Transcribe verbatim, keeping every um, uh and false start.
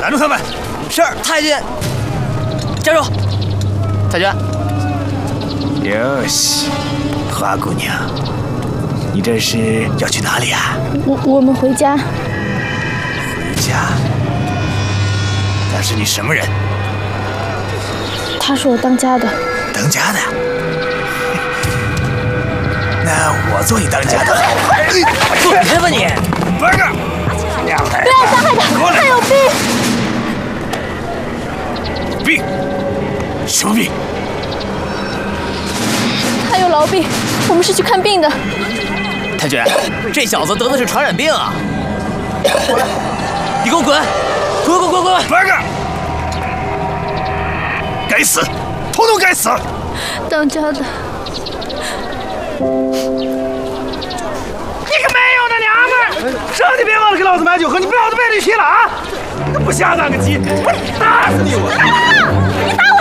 拦住他们！ 是，太君。站住！太君。 哟西，花姑娘，你这是要去哪里啊？ 我我们回家。 回家？但是你什么人？ 他是我当家的。 当家的？那我做你当家的。 滚开吧你！ 不是， 不要伤害他，他有病。 病？什么病？ 他有痨病，我们是去看病的。 太君，这小子得的是传染病啊！你给我滚！滚滚滚滚！ 不是，该死，统统该死！ 当家的。 你个没用的娘们儿！真的别忘了给老子买酒喝，你不要都别离题了啊！不下当个鸡，我打死你我！ 你打我！